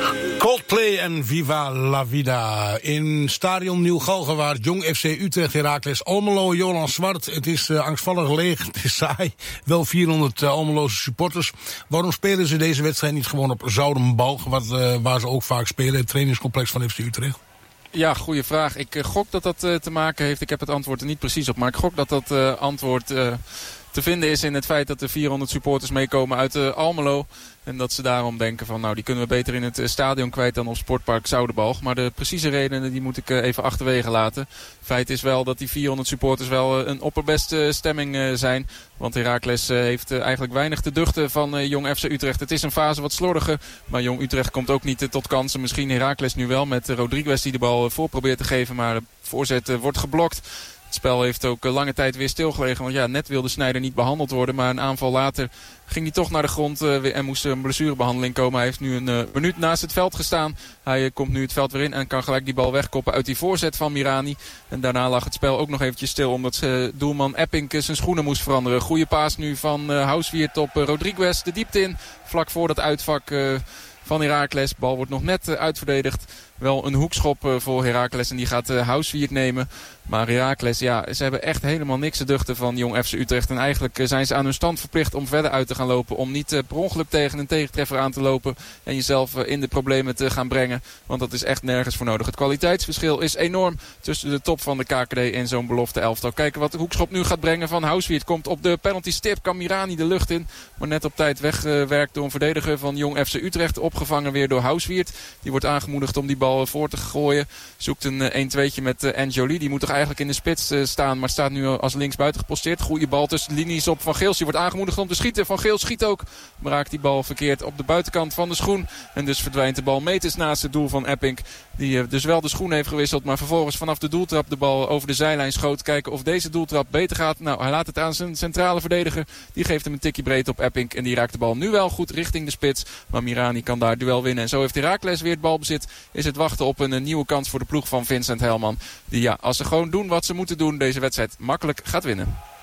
Coldplay en Viva la Vida. In stadion Nieuw-Galgenwaard, Jong FC Utrecht, Heracles Almelo, Jolan Zwart. Het is angstvallig leeg, het is saai. Wel 400 Almeloze supporters. Waarom spelen ze deze wedstrijd niet gewoon op Zoudenbalg, waar ze ook vaak spelen, het trainingscomplex van FC Utrecht? Ja, goede vraag. Ik gok dat dat te maken heeft, ik heb het antwoord er niet precies op, maar ik gok dat dat antwoord te vinden is in het feit dat er 400 supporters meekomen uit Almelo. En dat ze daarom denken van nou die kunnen we beter in het stadion kwijt dan op Sportpark Zoudenbalg. Maar de precieze redenen die moet ik even achterwege laten. Feit is wel dat die 400 supporters wel een opperbeste stemming zijn. Want Heracles heeft eigenlijk weinig te duchten van Jong FC Utrecht. Het is een fase wat slordiger. Maar Jong Utrecht komt ook niet tot kansen. Misschien Heracles nu wel met Rodriguez die de bal voor probeert te geven. Maar de voorzet wordt geblokt. Het spel heeft ook lange tijd weer stilgelegen. Want ja, net wilde Sneijder niet behandeld worden. Maar een aanval later ging hij toch naar de grond en moest er een blessurebehandeling komen. Hij heeft nu een minuut naast het veld gestaan. Hij komt nu het veld weer in en kan gelijk die bal wegkoppen uit die voorzet van Mirani. En daarna lag het spel ook nog eventjes stil omdat doelman Epping zijn schoenen moest veranderen. Goeie paas nu van Houswiert op Rodriguez de diepte in. Vlak voor dat uitvak van Heracles. Bal wordt nog net uitverdedigd. Wel een hoekschop voor Heracles en die gaat Houswiert nemen. Maar Heracles, ja, ze hebben echt helemaal niks te duchten van Jong FC Utrecht. En eigenlijk zijn ze aan hun stand verplicht om verder uit te gaan lopen. Om niet per ongeluk tegen een tegentreffer aan te lopen. En jezelf in de problemen te gaan brengen. Want dat is echt nergens voor nodig. Het kwaliteitsverschil is enorm tussen de top van de KKD en zo'n belofte elftal. Kijken wat de hoekschop nu gaat brengen van Houswiert. Komt op de penalty stip, kan Mirani de lucht in. Maar net op tijd weggewerkt door een verdediger van Jong FC Utrecht. Opgevangen weer door Houswiert. Die wordt aangemoedigd om die bal voor te gooien. Zoekt een 1-2'tje met Anjoli. Die moet toch eigenlijk in de spits staan. Maar staat nu als linksbuiten geposteerd. Goeie bal tussen de linies op Van Geels. Die wordt aangemoedigd om te schieten. Van Geels schiet ook. Maar raakt die bal verkeerd op de buitenkant van de schoen. En dus verdwijnt de bal meters naast het doel van Epping. Die dus wel de schoen heeft gewisseld. Maar vervolgens vanaf de doeltrap de bal over de zijlijn schoot. Kijken of deze doeltrap beter gaat. Nou, hij laat het aan zijn centrale verdediger. Die geeft hem een tikje breed op Epping. En die raakt de bal nu wel goed richting de spits. Maar Mirani kan daar duel winnen. En zo heeft Heracles weer het balbezit. Is het wachten op een nieuwe kans voor de ploeg van Vincent Helman. Die ja, als ze gewoon doen wat ze moeten doen, deze wedstrijd makkelijk gaat winnen.